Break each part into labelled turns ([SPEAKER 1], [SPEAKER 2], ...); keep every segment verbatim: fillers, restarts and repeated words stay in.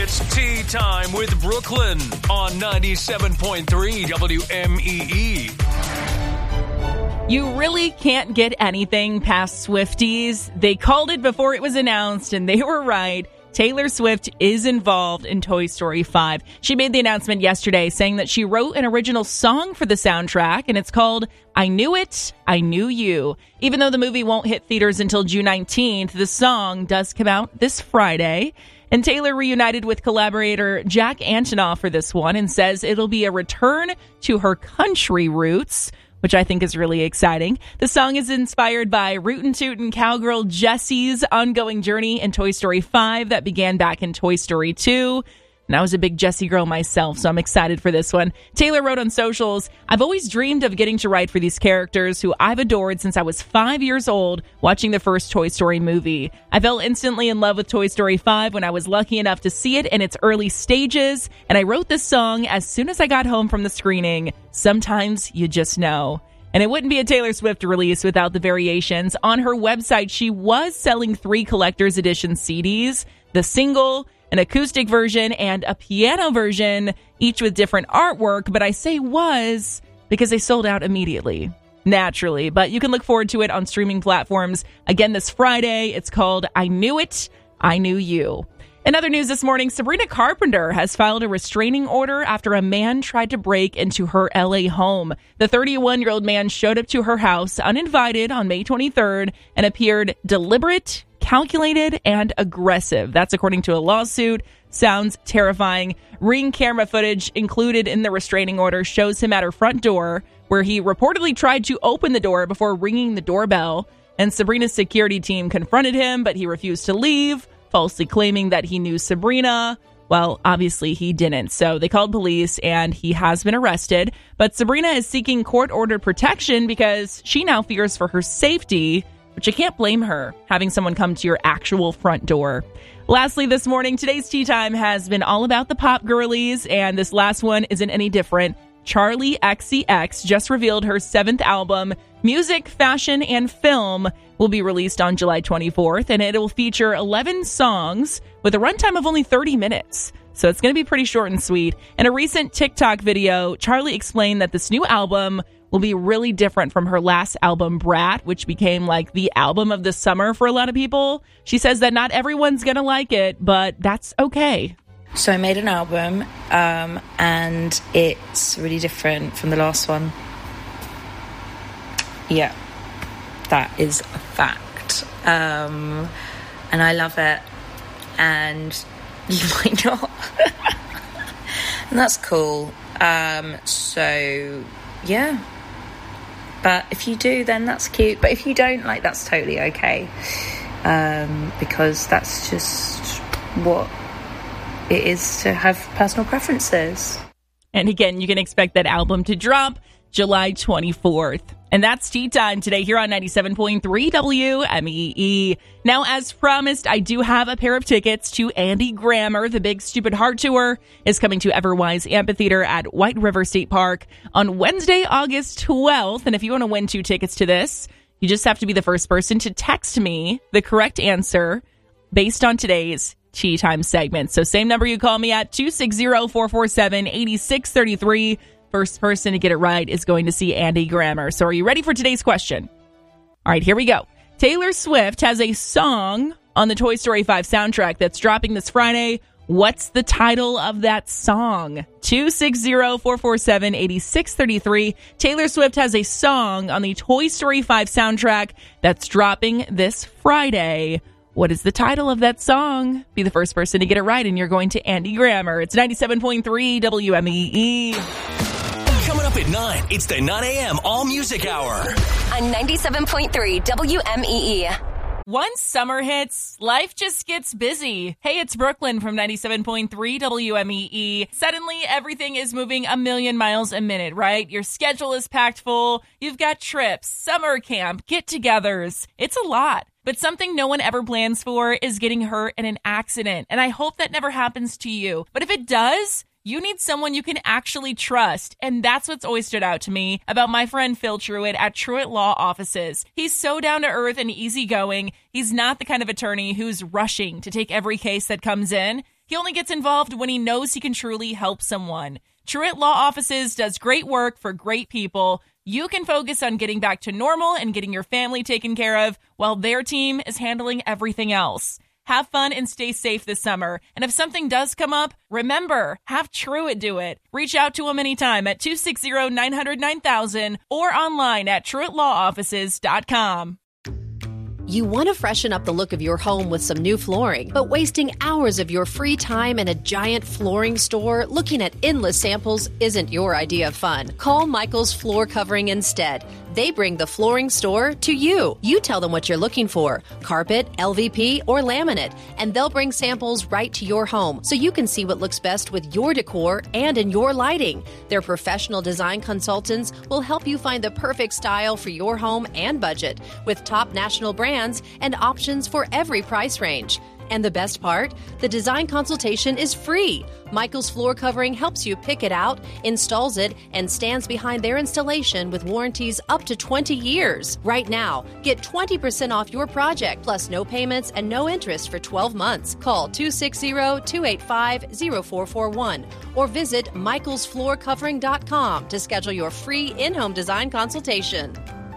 [SPEAKER 1] It's tea time with Brooklyn on ninety-seven point three W M E E.
[SPEAKER 2] You really can't get anything past Swifties. They called it before it was announced, and they were right. Taylor Swift is involved in Toy Story five. She made the announcement yesterday saying that she wrote an original song for the soundtrack, and it's called I Knew It, I Knew You. Even though the movie won't hit theaters until June nineteenth, the song does come out this Friday. And Taylor reunited with collaborator Jack Antonoff for this one and says it'll be a return to her country roots, which I think is really exciting. The song is inspired by Rootin' Tootin' Cowgirl Jessie's ongoing journey in Toy Story five that began back in Toy Story two. And I was a big Jessie girl myself, so I'm excited for this one. Taylor wrote on socials, I've always dreamed of getting to write for these characters who I've adored since I was five years old watching the first Toy Story movie. I fell instantly in love with Toy Story five when I was lucky enough to see it in its early stages, and I wrote this song as soon as I got home from the screening. Sometimes you just know. And it wouldn't be a Taylor Swift release without the variations. On her website, she was selling three collector's edition C Ds, the single, an acoustic version, and a piano version, each with different artwork, but I say was because they sold out immediately, naturally. But you can look forward to it on streaming platforms again this Friday. It's called I Knew It, I Knew You. In other news this morning, Sabrina Carpenter has filed a restraining order after a man tried to break into her L A home. The thirty-one-year-old man showed up to her house uninvited on May twenty-third and appeared deliberate, calculated, and aggressive. That's according to a lawsuit. Sounds terrifying. Ring camera footage included in the restraining order shows him at her front door, where he reportedly tried to open the door before ringing the doorbell. And Sabrina's security team confronted him, but he refused to leave, falsely claiming that he knew Sabrina. Well, obviously he didn't. So they called police and he has been arrested. But Sabrina is seeking court-ordered protection because she now fears for her safety, which I can't blame her, having someone come to your actual front door. Lastly, this morning, today's Tea Time has been all about the pop girlies, and this last one isn't any different. Charli X C X just revealed her seventh album, Music, Fashion, and Film, will be released on July twenty-fourth, and it will feature eleven songs with a runtime of only thirty minutes. So it's going to be pretty short and sweet. In a recent TikTok video, Charli explained that this new album will be really different from her last album, Brat, which became like the album of the summer for a lot of people. She says that not everyone's going to like it, but that's okay.
[SPEAKER 3] So I made an album, um, and it's really different from the last one. Yeah, that is a fact. Um, and I love it. And you might not. And that's cool. Um, so, yeah. But if you do, then that's cute. But if you don't, like, that's totally okay. Um, because that's just what it is to have personal preferences.
[SPEAKER 2] And again, you can expect that album to drop July twenty-fourth. And that's Tea Time today here on ninety-seven point three W M E E. Now, as promised, I do have a pair of tickets to Andy Grammer. The Big Stupid Heart Tour is coming to Everwise Amphitheater at White River State Park on Wednesday, August twelfth. And if you want to win two tickets to this, you just have to be the first person to text me the correct answer based on today's Tea Time segment. So same number you call me at, two six zero, four four seven, eight six three three. First person to get it right is going to see Andy Grammer. So are you ready for today's question? All right, here we go. Taylor Swift has a song on the Toy Story five soundtrack that's dropping this Friday. What's the title of that song? two six zero, four four seven, eight six three three. Taylor Swift has a song on the Toy Story five soundtrack that's dropping this Friday. What is the title of that song? Be the first person to get it right, and you're going to Andy Grammer. It's ninety-seven point three W M E E.
[SPEAKER 1] Coming up at nine, it's the nine a.m. All Music Hour.
[SPEAKER 4] On ninety-seven point three W M E E.
[SPEAKER 2] Once summer hits, life just gets busy. Hey, it's Brooklyn from ninety-seven point three W M E E. Suddenly, everything is moving a million miles a minute, right? Your schedule is packed full. You've got trips, summer camp, get-togethers. It's a lot. But something no one ever plans for is getting hurt in an accident. And I hope that never happens to you. But if it does, you need someone you can actually trust. And that's what's always stood out to me about my friend Phil Truitt at Truitt Law Offices. He's so down to earth and easygoing. He's not the kind of attorney who's rushing to take every case that comes in. He only gets involved when he knows he can truly help someone. Truett Law Offices does great work for great people. You can focus on getting back to normal and getting your family taken care of while their team is handling everything else. Have fun and stay safe this summer. And if something does come up, remember, have Truett do it. Reach out to him anytime at two six zero, nine zero zero, nine thousand or online at truett law offices dot com.
[SPEAKER 5] You want to freshen up the look of your home with some new flooring, but wasting hours of your free time in a giant flooring store looking at endless samples isn't your idea of fun. Call Michael's Floor Covering instead. They bring the flooring store to you. You tell them what you're looking for, carpet, L V P, or laminate, and they'll bring samples right to your home so you can see what looks best with your decor and in your lighting. Their professional design consultants will help you find the perfect style for your home and budget with top national brands and options for every price range. And the best part? The design consultation is free. Michael's Floor Covering helps you pick it out, installs it, and stands behind their installation with warranties up to twenty years. Right now, get twenty percent off your project, plus no payments and no interest for twelve months. Call two six zero, two eight five, zero four four one or visit michaels floor covering dot com to schedule your free in-home design consultation.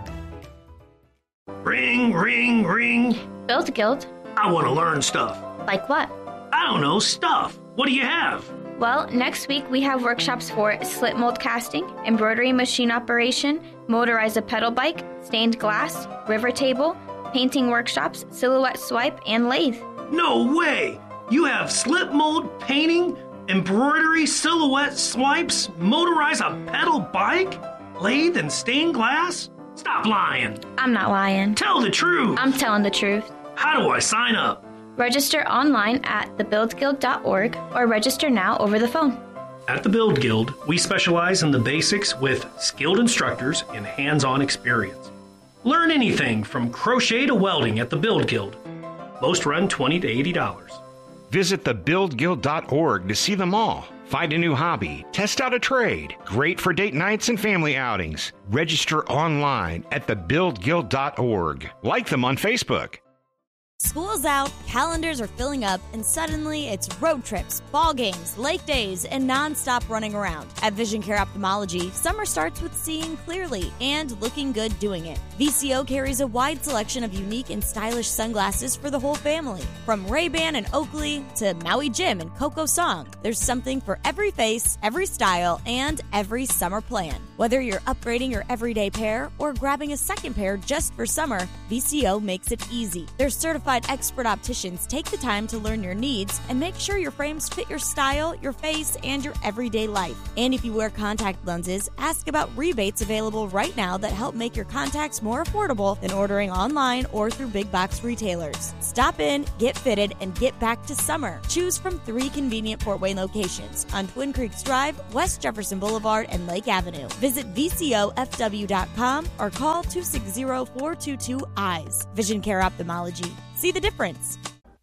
[SPEAKER 6] Ring, ring, ring.
[SPEAKER 7] Build Guild.
[SPEAKER 6] I want to learn stuff.
[SPEAKER 7] Like what?
[SPEAKER 6] I don't know, stuff. What do you have?
[SPEAKER 7] Well, next week we have workshops for slip mold casting, embroidery machine operation, motorize a pedal bike, stained glass, river table, painting workshops, silhouette swipe, and lathe.
[SPEAKER 6] No way! You have slip mold, painting, embroidery, silhouette swipes, motorize a pedal bike, lathe, and stained glass? Stop lying.
[SPEAKER 7] I'm not lying.
[SPEAKER 6] Tell the truth.
[SPEAKER 7] I'm telling the truth.
[SPEAKER 6] How do I sign up?
[SPEAKER 7] Register online at the build guild dot org or register now over the phone.
[SPEAKER 6] At the Build Guild, we specialize in the basics with skilled instructors and hands-on experience. Learn anything from crochet to welding at the Build Guild. Most run twenty to eighty dollars.
[SPEAKER 8] Visit the build guild dot org to see them all. Find a new hobby, test out a trade. Great for date nights and family outings. Register online at the build guild dot org. Like them on Facebook.
[SPEAKER 9] School's out, calendars are filling up, and suddenly it's road trips, ball games, lake days, and nonstop running around. At Vision Care Ophthalmology, summer starts with seeing clearly and looking good doing it. V C O carries a wide selection of unique and stylish sunglasses for the whole family. From Ray-Ban and Oakley to Maui Jim and Coco Song, there's something for every face, every style, and every summer plan. Whether you're upgrading your everyday pair or grabbing a second pair just for summer, V C O makes it easy. Their certified expert opticians take the time to learn your needs and make sure your frames fit your style, your face, and your everyday life. And if you wear contact lenses, ask about rebates available right now that help make your contacts more affordable than ordering online or through big box retailers. Stop in, get fitted, and get back to summer. Choose from three convenient Fort Wayne locations on Twin Creeks Drive, West Jefferson Boulevard, and Lake Avenue. Visit V C O F W dot com or call two six zero, four two two, E Y E S. Vision Care Ophthalmology. See the difference.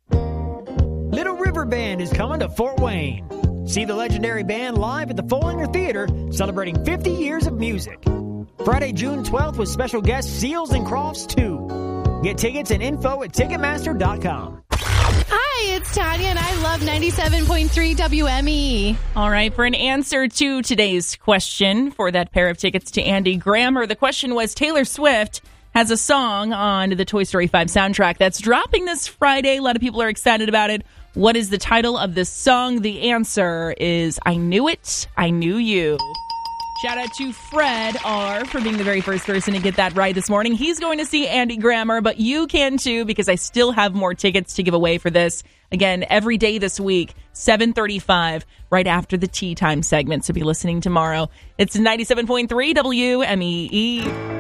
[SPEAKER 10] Little River Band is coming to Fort Wayne. See the legendary band live at the Foellinger Theater, celebrating fifty years of music. Friday, June twelfth with special guests Seals and Crofts two. Get tickets and info at ticketmaster dot com.
[SPEAKER 11] Hi, it's Tanya, and I love ninety-seven point three W M E.
[SPEAKER 2] All right, for an answer to today's question for that pair of tickets to Andy Grammer, the question was Taylor Swift has a song on the Toy Story five soundtrack that's dropping this Friday. A lot of people are excited about it. What is the title of this song? The answer is I Knew It, I Knew You. Shout out to Fred R. for being the very first person to get that right this morning. He's going to see Andy Grammer, but you can too because I still have more tickets to give away for this. Again, every day this week, seven thirty-five, right after the tea time segment. So be listening tomorrow. It's ninety-seven point three W M E E.